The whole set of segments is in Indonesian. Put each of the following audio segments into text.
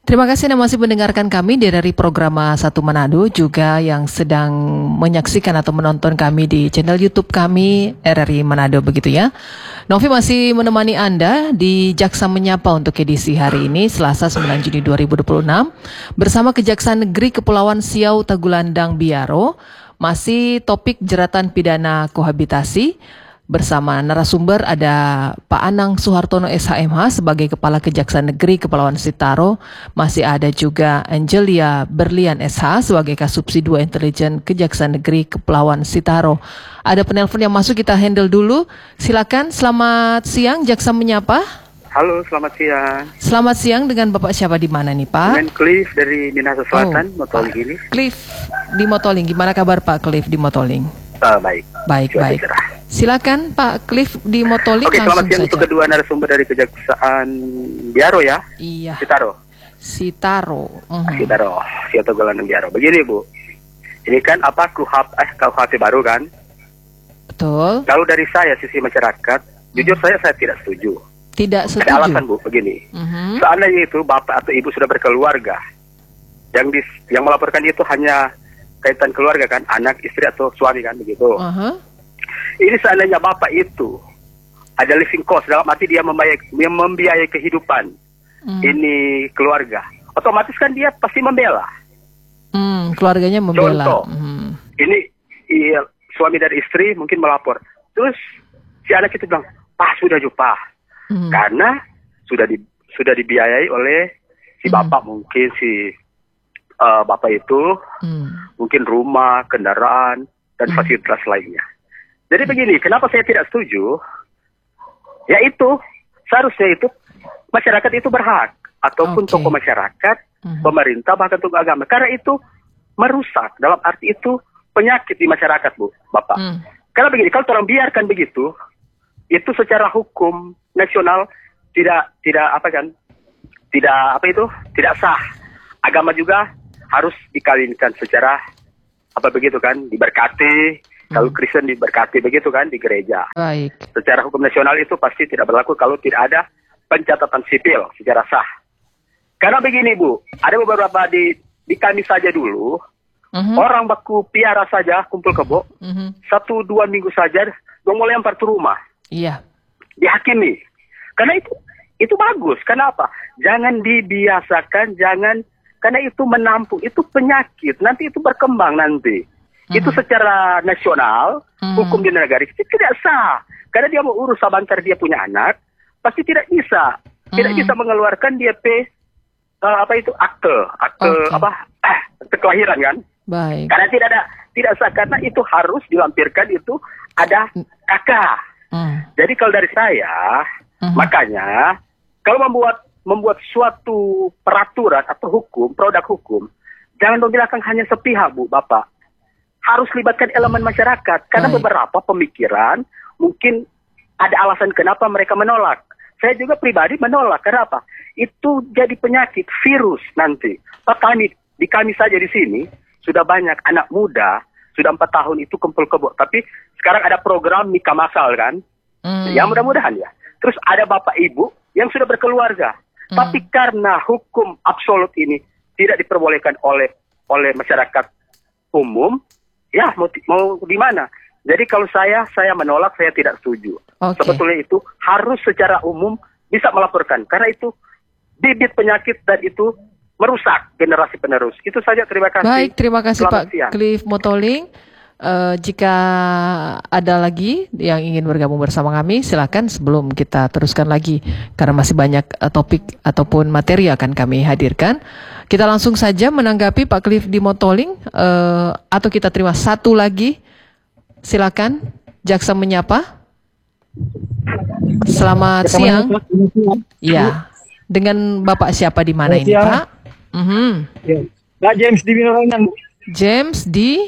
Terima kasih Anda masih mendengarkan kami dari program Satu Manado, juga yang sedang menyaksikan atau menonton kami di channel YouTube kami RRI Manado, begitu ya. Novi masih menemani Anda di Jaksa Menyapa untuk edisi hari ini, Selasa 9 Juni 2026, bersama Kejaksaan Negeri Kepulauan Siau Tagulandang Biaro, masih topik jeratan pidana kohabitasi. Bersama narasumber ada Pak Anang Suhartono SHMH sebagai Kepala Kejaksaan Negeri Kepulauan Sitaro. Masih ada juga Angelia Berlian SH sebagai Kasubsi 2 Intelijen Kejaksaan Negeri Kepulauan Sitaro. Ada penelpon yang masuk, kita handle dulu. Silakan, selamat siang Jaksa Menyapa. Halo, selamat siang. Selamat siang, dengan Bapak siapa di mana nih Pak? Dengan Cliff dari Minahasa Selatan, Motoling ini. Cliff di Motoling, gimana kabar Pak Cliff di Motoling? Baik. Baik. Silakan Pak Cliff di Motoling. Oke, selamat siang untuk kedua narasumber dari Kejaksaan Biaro ya. Iya. Sitaro. Sitaro, Siau Tagulandang Biaro. Begini Bu, ini kan KUHP baru kan? Betul. Kalau dari saya sisi masyarakat, jujur saya tidak setuju. Tidak setuju. Ada alasan Bu, begini. Seandainya itu bapak atau ibu sudah berkeluarga, yang melaporkan itu hanya kaitan keluarga kan, anak, istri atau suami kan, begitu. Ini seandainya bapak itu ada living cost, dalam arti dia membiayai kehidupan ini keluarga, otomatis kan dia pasti membela. Keluarganya membela. Contoh, ini suami dan istri mungkin melapor, terus si anak itu bilang, sudah Pak, karena sudah dibiayai oleh si bapak, mungkin si bapak itu mungkin rumah, kendaraan, dan fasilitas lainnya. Jadi begini, kenapa saya tidak setuju? Yaitu, seharusnya itu masyarakat itu berhak, ataupun tokoh masyarakat, pemerintah, bahkan tokoh agama. Karena itu merusak, dalam arti itu penyakit di masyarakat, Bu, Bapak. Karena begini, kalau orang biarkan begitu, itu secara hukum nasional tidak sah. Agama juga harus dikawinkan secara diberkati. Kalau Kristen diberkati begitu kan di gereja. Baik. Secara hukum nasional itu pasti tidak berlaku kalau tidak ada pencatatan sipil secara sah. Karena begini Bu, ada beberapa di kami saja dulu, orang baku piara saja kumpul kebo, 1-2 minggu saja mulai lempar ke rumah. Iya. Dihakimi. Karena itu bagus. Kenapa? Jangan dibiasakan, karena itu menampung, itu penyakit, nanti itu berkembang nanti. Itu secara nasional, hukum di negara itu tidak sah. Karena dia mau urus sebentar dia punya anak, pasti tidak bisa. Tidak bisa mengeluarkan DP, akte kelahiran kan. Baik. Karena tidak sah, karena itu harus dilampirkan, itu ada kakak. Jadi kalau dari saya, makanya, kalau membuat suatu peraturan atau produk hukum, jangan membilangkan hanya sepihak Bu, Bapak. Harus libatkan elemen masyarakat, karena beberapa pemikiran mungkin ada alasan kenapa mereka menolak. Saya juga pribadi menolak, karena apa? Itu jadi penyakit, virus nanti. Di kami saja di sini, sudah banyak anak muda, sudah 4 tahun itu kumpul kebo. Tapi sekarang ada program nikah masal kan? Ya mudah-mudahan ya. Terus ada bapak ibu yang sudah berkeluarga. Tapi karena hukum absolut ini tidak diperbolehkan oleh masyarakat umum, ya mau di mana? Jadi kalau saya menolak, saya tidak setuju. Sebetulnya itu harus secara umum bisa melaporkan, karena itu bibit penyakit dan itu merusak generasi penerus. Itu saja, terima kasih. Baik, terima kasih Selamat Pak siang. Cliff Motoling. Jika ada lagi yang ingin bergabung bersama kami, silakan sebelum kita teruskan lagi, karena masih banyak topik ataupun materi akan kami hadirkan. Kita langsung saja menanggapi Pak Cliff di Motoling, atau kita terima satu lagi. Silakan, Jaksa Menyapa. Selamat siang. Ya, dengan Bapak siapa di mana ini Pak? Pak James di Norangian. James di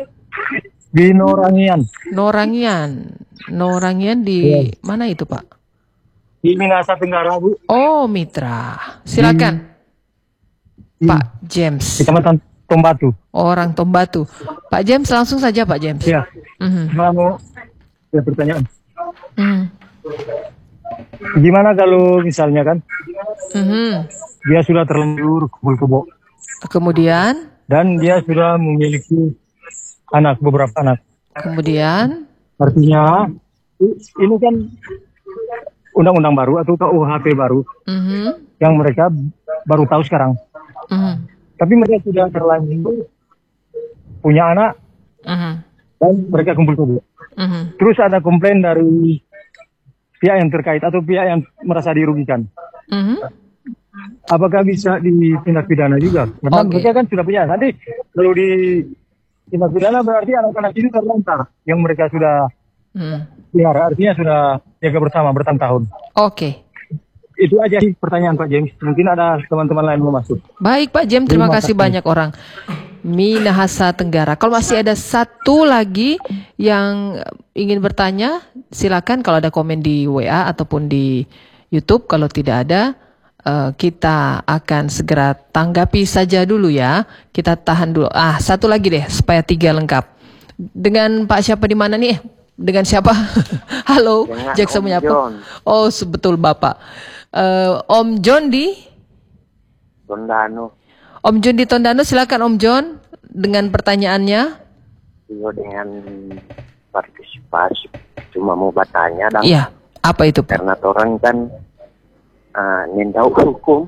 Norangian di mana itu Pak? Di Minahasa Tenggara Bu. Oh, Mitra. Silakan. Pak James. Kecamatan Tombatu. Orang Tombatu. Pak James, langsung saja Pak James. Ya. Mau pertanyaan. Gimana kalau misalnya kan Dia sudah terlanjur kumpul kebo. Kemudian? Dan dia sudah memiliki beberapa anak. Kemudian? Artinya, ini kan undang-undang baru atau KUHP baru yang mereka baru tahu sekarang. Tapi mereka sudah terlanjur punya anak dan mereka kumpul kebo. Terus ada komplain dari pihak yang terkait atau pihak yang merasa dirugikan. Apakah bisa ditindak pidana juga? Karena mereka kan sudah punya. Nanti kalau ditindak pidana berarti anak-anak ini terlantar yang mereka sudah pelihara, artinya sudah jaga bersama bertahun-tahun. Oke. Itu aja sih pertanyaan Pak James. Mungkin ada teman-teman lain mau masuk. Baik Pak James, terima kasih banyak orang. Minahasa Tenggara. Kalau masih ada satu lagi yang ingin bertanya, silakan kalau ada komen di WA ataupun di YouTube. Kalau tidak ada, kita akan segera tanggapi saja dulu ya. Kita tahan dulu. Satu lagi deh supaya 3 lengkap. Dengan Pak siapa di mana nih? Dengan siapa? Halo, Jackson menyapa. Oh, betul Bapak. Om John di Tondano. Om John di Tondano, silakan Om John dengan pertanyaannya. Iya, dengan partisipasi. Cuma mau bertanya dan. Iya, apa itu Pak? Karena orang kan nendau hukum.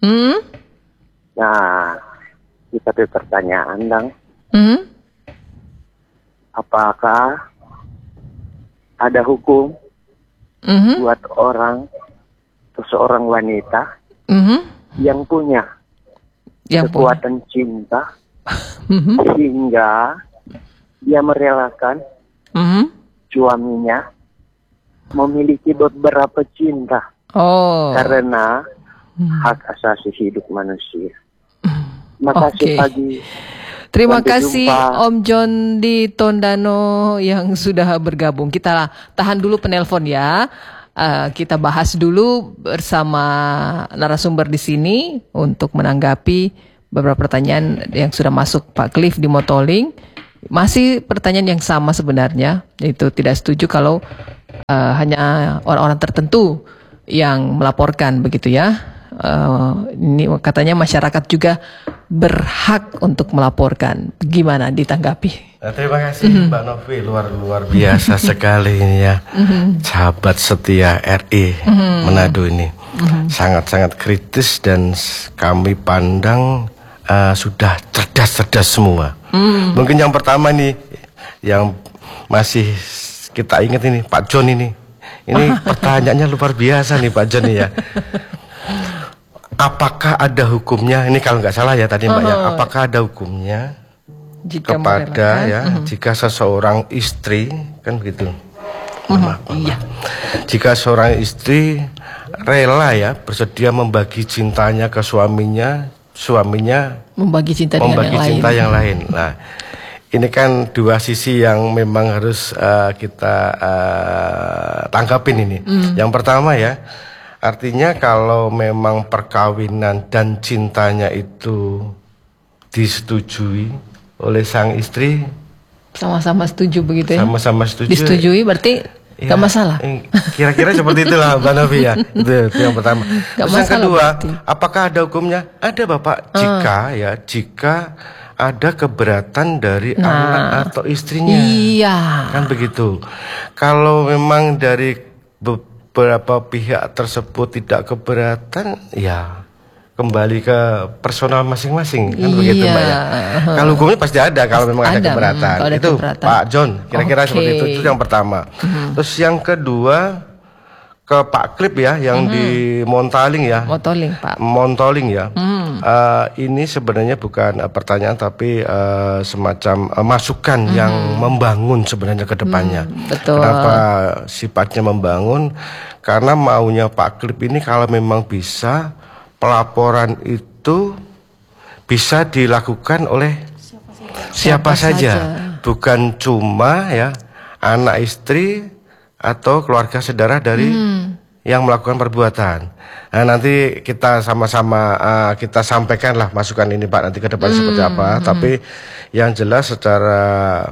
Nah, kita ada pertanyaan dang. Apakah ada hukum buat seseorang wanita yang punya kekuatan cinta sehingga dia merelakan suaminya memiliki beberapa cinta karena hak asasi hidup manusia. Makasih pagi. Terima kasih Om John di Tondano yang sudah bergabung. Kita tahan dulu penelpon ya. Kita bahas dulu bersama narasumber di sini untuk menanggapi beberapa pertanyaan yang sudah masuk Pak Cliff di Motoling. Masih pertanyaan yang sama sebenarnya, yaitu tidak setuju kalau hanya orang-orang tertentu yang melaporkan begitu ya. Ini katanya masyarakat juga berhak untuk melaporkan. Gimana ditanggapi? Terima kasih Mbak Novi, luar biasa sekali ini ya. Sahabat setia RI Manado ini sangat-sangat kritis dan kami pandang sudah cerdas-cerdas semua. Mungkin yang pertama nih yang masih kita ingat ini Pak John ini pertanyaannya luar biasa nih Pak John ya. Apakah ada hukumnya? Ini kalau nggak salah ya tadi Mbak ya. Apakah ada hukumnya jika kepada jika seseorang istri kan begitu? Iya. Jika seorang istri rela ya bersedia membagi cintanya ke suaminya membagi cinta yang lain. Nah, ini kan dua sisi yang memang harus kita tangkapin ini. Yang pertama ya. Artinya kalau memang perkawinan dan cintanya itu disetujui oleh sang istri, sama-sama setuju begitu ya? Sama-sama setuju. Disetujui berarti gak masalah. Kira-kira seperti itulah Mbak Novi ya. Itu yang pertama. Terus yang kedua, berarti. Apakah ada hukumnya? Ada Bapak. Jika ada keberatan dari anak atau istrinya. Iya. Kan begitu. Kalau memang dari beberapa pihak tersebut tidak keberatan, ya kembali ke personal masing-masing kan begitu Mbak ya. Kalau hukumnya pasti ada kalau memang ada keberatan. Itu keberatan. Pak John kira-kira seperti itu yang pertama. Terus yang kedua ke Pak Cliff ya yang di Montoling ya. Montoling ya. Ini sebenarnya bukan pertanyaan tapi semacam masukan yang membangun sebenarnya ke depannya. Betul. Kenapa sifatnya membangun? Karena maunya Pak Cliff ini kalau memang bisa pelaporan itu bisa dilakukan oleh siapa saja. Bukan cuma ya anak istri atau keluarga saudara dari yang melakukan perbuatan. Nah, nanti kita sama-sama kita sampaikanlah masukan ini Pak nanti ke depan seperti apa. Tapi yang jelas secara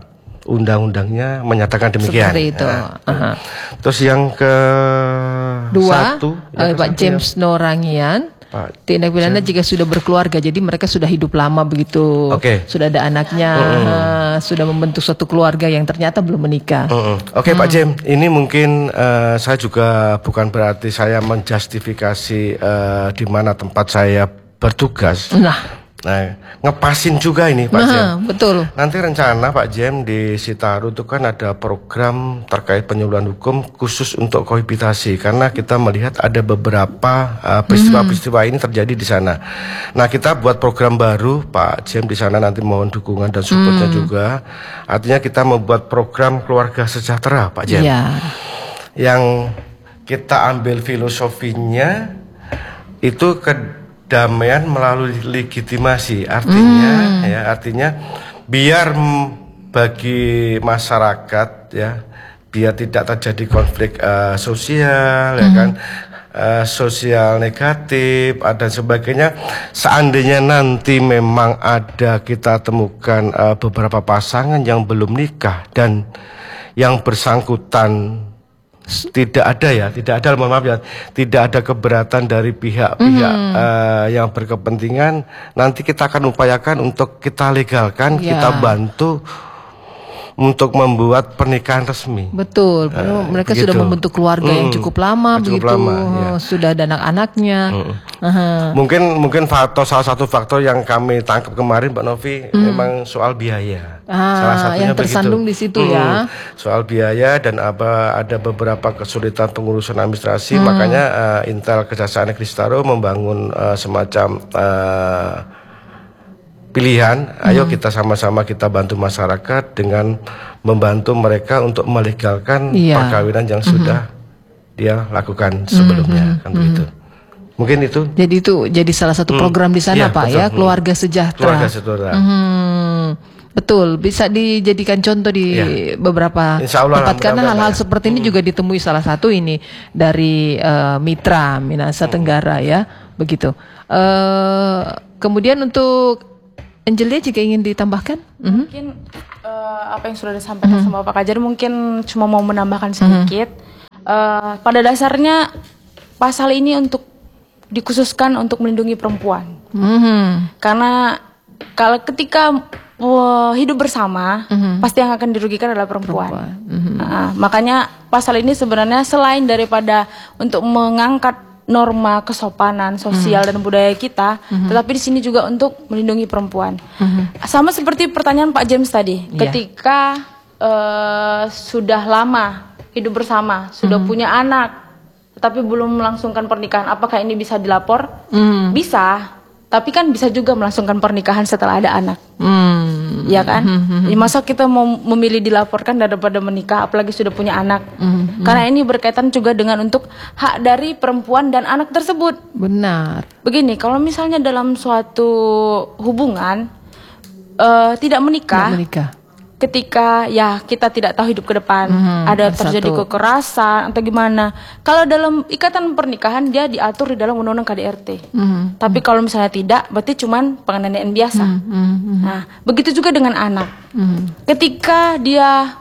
undang-undangnya menyatakan demikian. Seperti itu. Terus yang satu, Pak James Norangian. Tindak pidana jika sudah berkeluarga, jadi mereka sudah hidup lama begitu, sudah ada anaknya, sudah membentuk suatu keluarga yang ternyata belum menikah. Pak James, ini mungkin saya juga bukan berarti saya menjustifikasi di mana tempat saya bertugas. Nah, ngepasin juga ini Pak Jem. Betul. Nanti rencana Pak Jem di Sitaru itu kan ada program terkait penyuluhan hukum khusus untuk kohabitasi, karena kita melihat ada beberapa peristiwa-peristiwa ini terjadi di sana. Nah, kita buat program baru Pak Jem di sana, nanti mohon dukungan dan supportnya juga. Artinya kita membuat program keluarga sejahtera Pak Jem. Yang kita ambil filosofinya itu kedamaian melalui legitimasi, artinya biar bagi masyarakat biar tidak terjadi konflik sosial sosial negatif dan sebagainya. Seandainya nanti memang ada kita temukan beberapa pasangan yang belum nikah dan yang bersangkutan tidak ada keberatan dari pihak-pihak yang berkepentingan, nanti kita akan upayakan untuk kita legalkan, kita bantu untuk membuat pernikahan resmi. Betul, mereka sudah membentuk keluarga yang cukup lama, sudah ada anak-anaknya. Mungkin salah satu faktor yang kami tangkap kemarin Mbak Novi memang soal biaya. Salah satunya yang tersandung di situ soal biaya dan ada beberapa kesulitan pengurusan administrasi, makanya Intel Kejaksaan Negeri Sitaru membangun semacam pilihan, ayo kita sama-sama kita bantu masyarakat dengan membantu mereka untuk melegalkan perkawinan yang sudah dia lakukan sebelumnya, kan begitu. Mungkin itu. Jadi itu jadi salah satu program di sana Pak, betul. Keluarga sejahtera. Keluarga sejahtera. Betul, bisa dijadikan contoh di beberapa tempat, karena hal-hal seperti ini juga ditemui salah satu ini dari Mitra Minahasa Tenggara begitu. Kemudian untuk Angelia jika ingin ditambahkan? Mungkin apa yang sudah disampaikan sama Pak Kajar, mungkin cuma mau menambahkan sedikit. Pada dasarnya pasal ini dikhususkan untuk melindungi perempuan. Karena kalau ketika hidup bersama, pasti yang akan dirugikan adalah perempuan. Makanya pasal ini sebenarnya selain daripada untuk mengangkat norma kesopanan sosial dan budaya kita, tetapi di sini juga untuk melindungi perempuan. Sama seperti pertanyaan Pak James tadi, ketika sudah lama hidup bersama, sudah punya anak, tetapi belum melangsungkan pernikahan, apakah ini bisa dilapor? Bisa, tapi kan bisa juga melangsungkan pernikahan setelah ada anak. Ya kan? Masa kita mau memilih dilaporkan daripada menikah, apalagi sudah punya anak. Karena ini berkaitan juga dengan untuk hak dari perempuan dan anak tersebut. Benar. Begini, kalau misalnya dalam suatu hubungan tidak menikah, ketika kita tidak tahu hidup ke depan, ada terjadi kekerasan atau gimana. Kalau dalam ikatan pernikahan dia diatur di dalam undang-undang KDRT. Tapi kalau misalnya tidak, berarti cuman penganiayaan biasa. Nah, begitu juga dengan anak. Ketika dia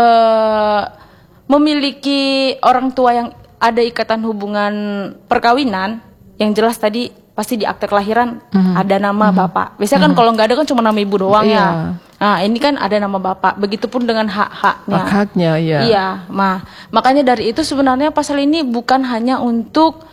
memiliki orang tua yang ada ikatan hubungan perkawinan, yang jelas tadi pasti di akte kelahiran ada nama bapak. Biasanya kan kalau nggak ada kan cuma nama ibu doang Nah, ini kan ada nama bapak. Begitupun dengan hak-haknya. Hak-haknya, Iya. Makanya dari itu sebenarnya pasal ini bukan hanya untuk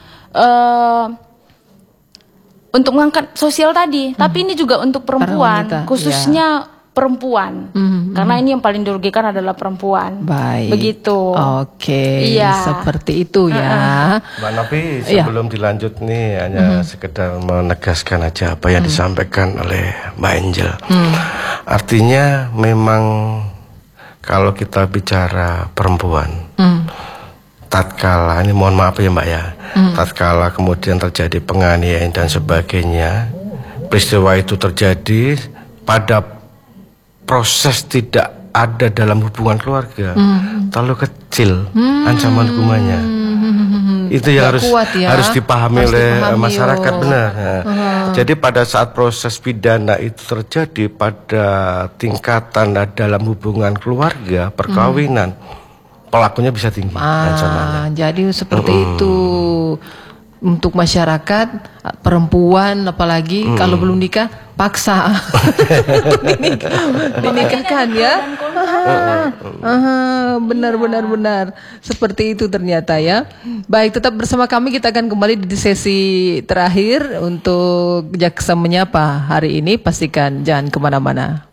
mengangkat sosial tadi, tapi ini juga untuk perempuan, khususnya perempuan. Karena ini yang paling dirugikan adalah perempuan. Baik. Begitu. Oke, seperti itu Mbak Novi, sebelum dilanjut nih hanya sekedar menegaskan aja apa yang disampaikan oleh Mbak Angel. Artinya memang kalau kita bicara perempuan, tatkala, ini mohon maaf ya Mbak tatkala kemudian terjadi penganiayaan dan sebagainya, peristiwa itu terjadi pada proses tidak ada dalam hubungan keluarga, terlalu kecil ancaman hukumannya. Itu yang harus dipahami oleh masyarakat, benar. Jadi pada saat proses pidana itu terjadi pada tingkatan dalam hubungan keluarga, perkawinan, pelakunya bisa tinggi ancamannya. Jadi seperti itu. Untuk masyarakat perempuan apalagi kalau belum nikah paksa dinikahkan ya. Benar seperti itu ternyata ya. Baik, tetap bersama kami, kita akan kembali di sesi terakhir untuk Jaksa Menyapa hari ini. Pastikan jangan kemana-mana.